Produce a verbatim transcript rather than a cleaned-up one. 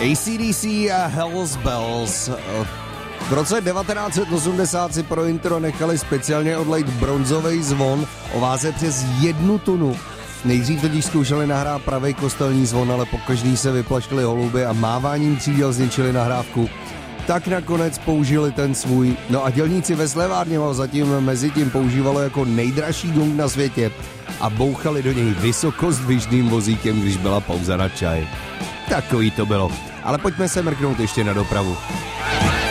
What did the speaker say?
A C D C a Hell's Bells. V roce devatenáct set osmdesát si pro intro nechali speciálně odlejt bronzový zvon o váze přes jednu tunu. Nejdřív totiž zkoušeli nahrát pravej kostelní zvon, ale pokaždý se vyplašili holuby a máváním křídel zničili nahrávku. Tak nakonec použili ten svůj. No a dělníci ve slevárně ho zatím mezi tím používalo jako nejdražší gong na světě a bouchali do něj vysokozdvižným vozíkem, když byla pauza na čaj. Takový to bylo. Ale pojďme se mrknout ještě na dopravu.